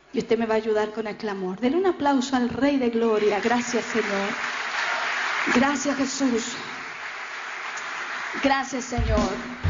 Y usted me va a ayudar con el clamor. Denle un aplauso al Rey de Gloria. Gracias, Señor. Gracias, Jesús. Gracias, Señor.